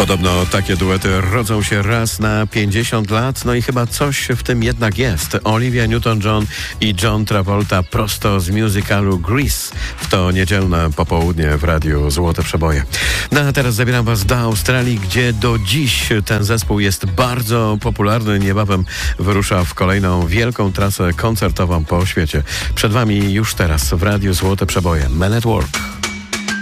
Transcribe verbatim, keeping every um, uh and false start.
Podobno takie duety rodzą się raz na pięćdziesiąt lat, no i chyba coś w tym jednak jest. Olivia Newton-John i John Travolta prosto z musicalu Grease w to niedzielne popołudnie w Radiu Złote Przeboje. No a teraz zabieram was do Australii, gdzie do dziś ten zespół jest bardzo popularny. Niebawem wyrusza w kolejną wielką trasę koncertową po świecie. Przed wami już teraz w Radiu Złote Przeboje Men at Work.